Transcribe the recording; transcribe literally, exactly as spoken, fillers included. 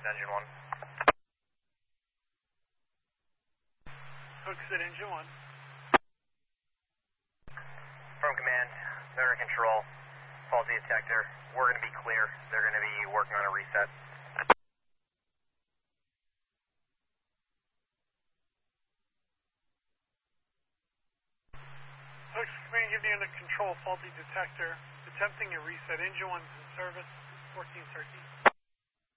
engine one. Hooksett engine one. From command, motor control, faulty detector. We're going to be clear. They're going to be working on a reset. Hooks command, give the under control faulty detector. Attempting a reset. Engine one's in service. fourteen thirteen.